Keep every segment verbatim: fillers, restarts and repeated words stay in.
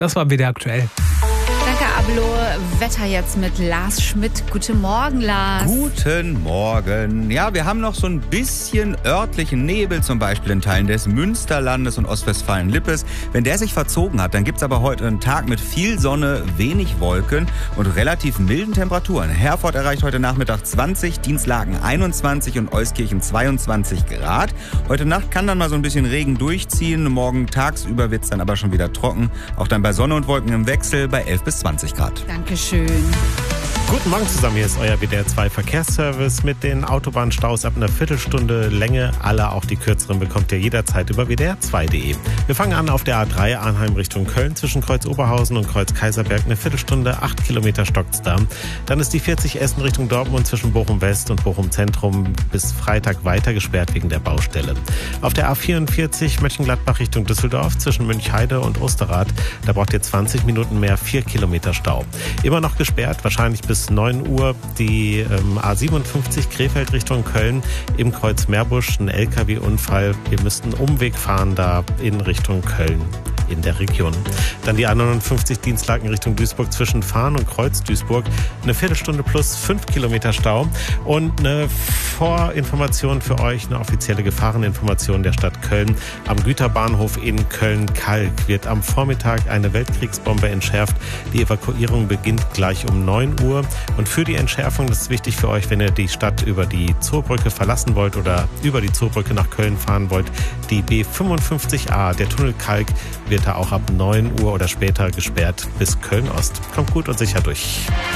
Das war W D R aktuell. Danke, Ablo. Wetter jetzt mit Lars Schmidt. Guten Morgen, Lars. Guten Morgen. Ja, wir haben noch so ein bisschen örtlichen Nebel, zum Beispiel in Teilen des Münsterlandes und Ostwestfalen-Lippes. Wenn der sich verzogen hat, dann gibt's aber heute einen Tag mit viel Sonne, wenig Wolken und relativ milden Temperaturen. Herford erreicht heute Nachmittag zwanzig, Dienstlaken einundzwanzig und Euskirchen zweiundzwanzig Grad. Heute Nacht kann dann mal so ein bisschen Regen durchziehen. Morgen tagsüber wird's dann aber schon wieder trocken. Auch dann bei Sonne und Wolken im Wechsel bei elf bis zwanzig Grad. Dankeschön. Guten Morgen zusammen, hier ist euer W D R zwei Verkehrsservice mit den Autobahnstaus ab einer Viertelstunde Länge. Alle, auch die kürzeren, bekommt ihr jederzeit über W D R zwei punkt de. Wir fangen an auf der A drei Arnheim Richtung Köln zwischen Kreuz Oberhausen und Kreuz Kaiserberg. Eine Viertelstunde, acht Kilometer stockt's da. Dann ist die vierzig Essen Richtung Dortmund zwischen Bochum West und Bochum Zentrum bis Freitag weiter gesperrt wegen der Baustelle. Auf der A vierundvierzig Mönchengladbach Richtung Düsseldorf zwischen Münchheide und Osterrad. Da braucht ihr zwanzig Minuten mehr, vier Kilometer Stau. Immer noch gesperrt, wahrscheinlich bis neun Uhr die ähm, A siebenundfünfzig Krefeld Richtung Köln im Kreuz Meerbusch, ein L K W-Unfall. Wir müssten einen Umweg fahren da in Richtung Köln in der Region. Dann die A neunundfünfzig Dienstlaken Richtung Duisburg zwischen Fahn und Kreuz Duisburg. Eine Viertelstunde plus fünf Kilometer Stau. Und eine Vorinformation für euch, eine offizielle Gefahreninformation der Stadt Köln. Am Güterbahnhof in Köln-Kalk wird am Vormittag eine Weltkriegsbombe entschärft. Die Evakuierung beginnt gleich um neun Uhr. Und für die Entschärfung, das ist wichtig für euch, wenn ihr die Stadt über die Zoobrücke verlassen wollt oder über die Zoobrücke nach Köln fahren wollt, die B fünfundfünfzig a, der Tunnel Kalk, wird da auch ab neun Uhr oder später gesperrt bis Köln-Ost. Kommt gut und sicher durch.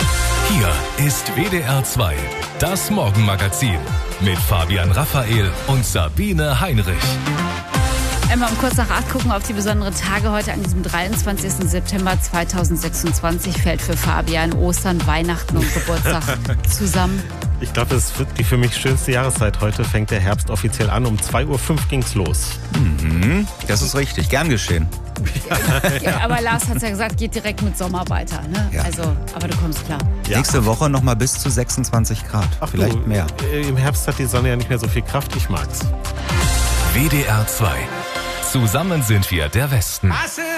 Hier ist W D R zwei, das Morgenmagazin mit Fabian Raphael und Sabine Heinrich. Einmal um kurz nach acht gucken auf die besonderen Tage. Heute an diesem dreiundzwanzigsten September zweitausendsechsundzwanzig fällt für Fabian Ostern, Weihnachten und Geburtstag zusammen. Ich glaube, das wird die für mich schönste Jahreszeit. Heute fängt der Herbst offiziell an. Um zwei Uhr fünf ging's los. Mhm, das ist richtig, gern geschehen. Ja, aber Lars hat es ja gesagt, geht direkt mit Sommer weiter. Ne? Ja. Also, aber du kommst klar. Ja. Nächste Woche noch mal bis zu sechsundzwanzig Grad, Ach vielleicht du, mehr. Im Herbst hat die Sonne ja nicht mehr so viel Kraft. Ich mag's. W D R zwei. Zusammen sind wir der Westen.